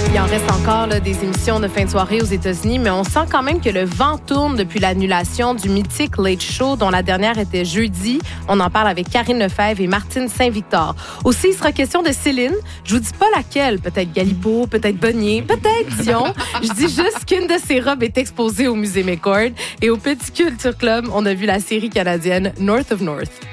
Il en reste encore là, des émissions de fin de soirée aux États-Unis, mais on sent quand même que le vent tourne depuis l'annulation du mythique Late Show, dont la dernière était jeudi. On en parle avec Karine Lefebvre et Martine Saint-Victor. Aussi, il sera question de Céline. Je vous dis pas laquelle. Peut-être Galipo, peut-être Bonnier, peut-être Dion. Je dis juste qu'une de ses robes est exposée au Musée McCord. Et au Petit Culture Club, on a vu la série canadienne North of North.